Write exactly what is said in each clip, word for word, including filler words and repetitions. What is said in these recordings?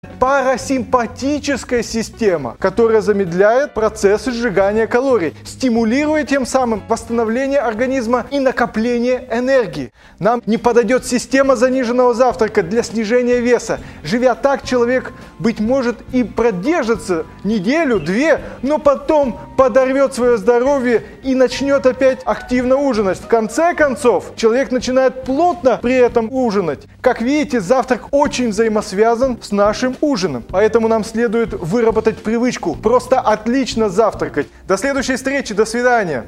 Парасимпатическая система, которая замедляет процессы сжигания калорий, стимулирует тем самым восстановление организма и накопление энергии. Нам не подойдет система заниженного завтрака для снижения веса. Живя так, человек, быть может, и продержится неделю-две, но потом подорвет свое здоровье и начнет опять активно ужинать. В конце концов, человек начинает плотно при этом ужинать. Как видите, завтрак очень взаимосвязан с нашим ужином. Поэтому нам следует выработать привычку просто отлично завтракать. До следующей встречи, до свидания.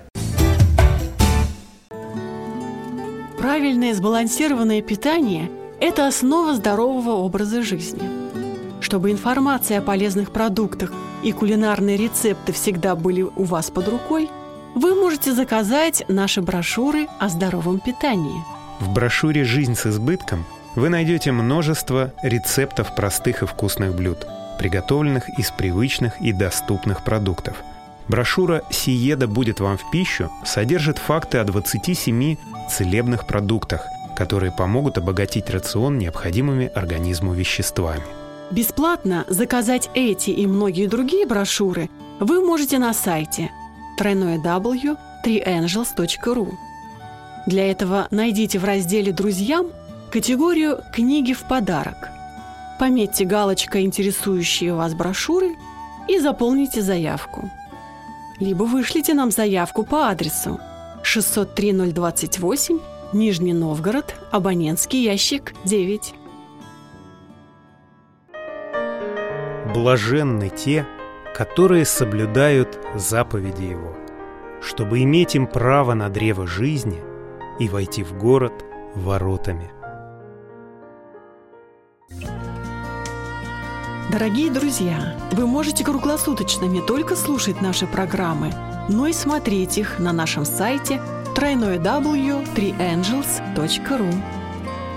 Правильное сбалансированное питание – это основа здорового образа жизни. Чтобы информация о полезных продуктах и кулинарные рецепты всегда были у вас под рукой, вы можете заказать наши брошюры о здоровом питании. В брошюре «Жизнь с избытком» вы найдете множество рецептов простых и вкусных блюд, приготовленных из привычных и доступных продуктов. Брошюра «Сиеда будет вам в пищу» содержит факты о двадцати семи целебных продуктах, которые помогут обогатить рацион необходимыми организму веществами. Бесплатно заказать эти и многие другие брошюры вы можете на сайте дабл ю дабл ю дабл ю точка три энджелс точка ру. Для этого найдите в разделе «Друзьям» категорию «Книги в подарок». Пометьте галочкой интересующие вас брошюры и заполните заявку. Либо вышлите нам заявку по адресу шестьсот три ноль двадцать восемь, Нижний Новгород, абонентский ящик девять. Блаженны те, которые соблюдают заповеди Его, чтобы иметь им право на древо жизни и войти в город воротами. Дорогие друзья, вы можете круглосуточно не только слушать наши программы, но и смотреть их на нашем сайте дабл ю дабл ю дабл ю точка три энджелс точка ру.